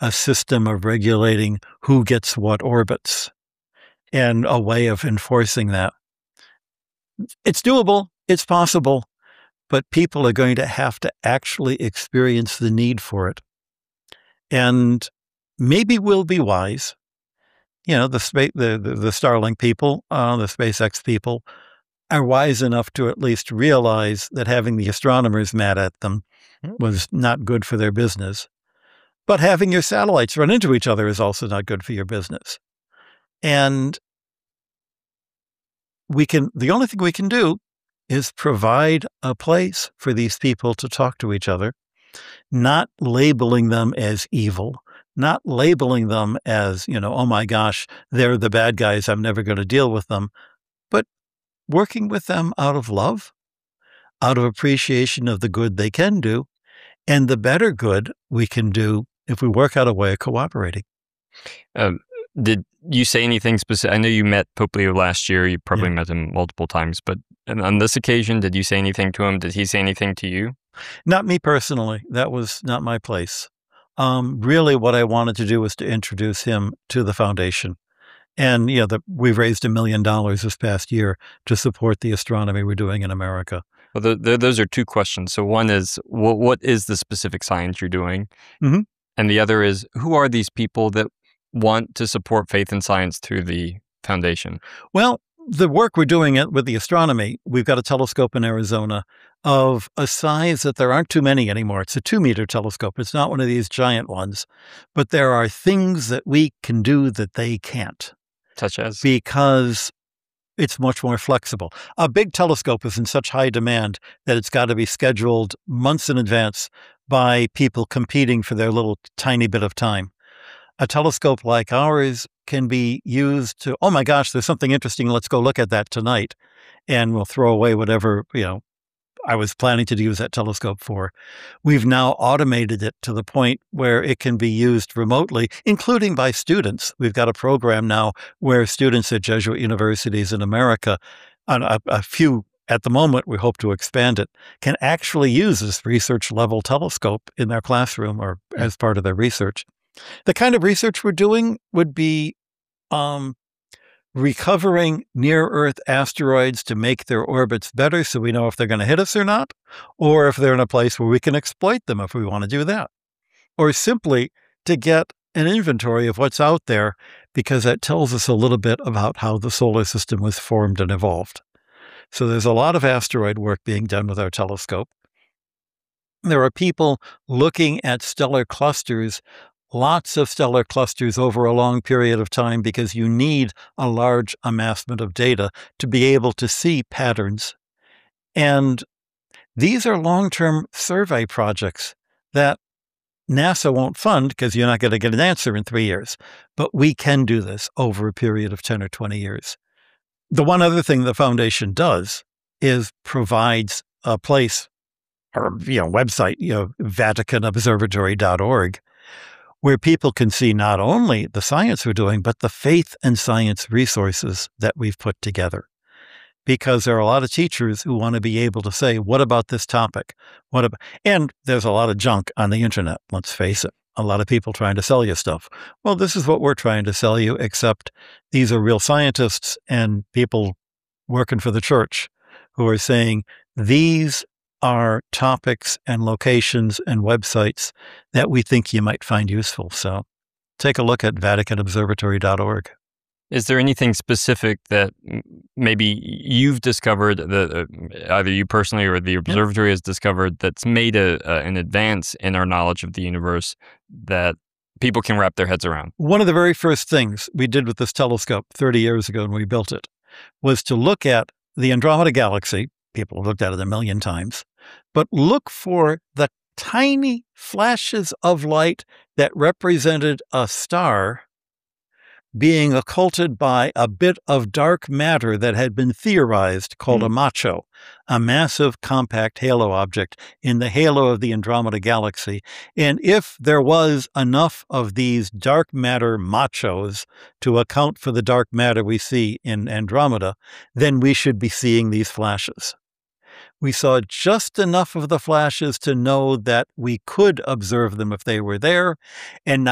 a system of regulating who gets what orbits and a way of enforcing that. It's doable, it's possible, but people are going to have to actually experience the need for it. And maybe we'll be wise. The Starlink people, the SpaceX people are wise enough to at least realize that having the astronomers mad at them was not good for their business. But having your satellites run into each other is also not good for your business. And the only thing we can do is provide a place for these people to talk to each other, not labeling them as evil, not labeling them as, oh my gosh, they're the bad guys, I'm never going to deal with them, but working with them out of love, out of appreciation of the good they can do, and the better good we can do if we work out a way of cooperating. Did you say anything specific? I know you met Pope Leo last year. You probably met him multiple times, but on this occasion, did you say anything to him? Did he say anything to you? Not me personally. That was not my place. Really, what I wanted to do was to introduce him to the foundation. And, we've raised $1 million this past year to support the astronomy we're doing in America. Well, those are two questions. So one is, what is the specific science you're doing? Mm-hmm. And the other is, who are these people that want to support faith and science through the foundation? Well, the work we're doing with the astronomy, we've got a telescope in Arizona of a size that there aren't too many anymore. It's a 2-meter telescope. It's not one of these giant ones, but there are things that we can do that they can't. Such as? Because it's much more flexible. A big telescope is in such high demand that it's got to be scheduled months in advance by people competing for their little tiny bit of time. A telescope like ours can be used to, oh my gosh, there's something interesting, let's go look at that tonight. And we'll throw away whatever, I was planning to use that telescope for. We've now automated it to the point where it can be used remotely, including by students. We've got a program now where students at Jesuit universities in America, a few at the moment, we hope to expand it, can actually use this research level telescope in their classroom or as part of their research. The kind of research we're doing would be recovering near-Earth asteroids to make their orbits better so we know if they're going to hit us or not, or if they're in a place where we can exploit them if we want to do that, or simply to get an inventory of what's out there because that tells us a little bit about how the solar system was formed and evolved. So there's a lot of asteroid work being done with our telescope. There are people looking at stellar clusters, lots of stellar clusters over a long period of time because you need a large amassment of data to be able to see patterns. And these are long-term survey projects that NASA won't fund because you're not going to get an answer in 3 years. But we can do this over a period of 10 or 20 years. The one other thing the foundation does is provides a place or website, VaticanObservatory.org, where people can see not only the science we're doing, but the faith and science resources that we've put together. Because there are a lot of teachers who want to be able to say, what about this topic? And there's a lot of junk on the internet, let's face it. A lot of people trying to sell you stuff. Well, this is what we're trying to sell you, except these are real scientists and people working for the church who are saying these are topics and locations and websites that we think you might find useful. So take a look at VaticanObservatory.org. Is there anything specific that maybe you've discovered that either you personally or the observatory has discovered that's made an advance in our knowledge of the universe that people can wrap their heads around? One of the very first things we did with this telescope 30 years ago when we built it was to look at the Andromeda Galaxy. People have looked at it a million times, but look for the tiny flashes of light that represented a star being occulted by a bit of dark matter that had been theorized called a macho, a massive compact halo object in the halo of the Andromeda Galaxy. And if there was enough of these dark matter machos to account for the dark matter we see in Andromeda, then we should be seeing these flashes. We saw just enough of the flashes to know that we could observe them if they were there, and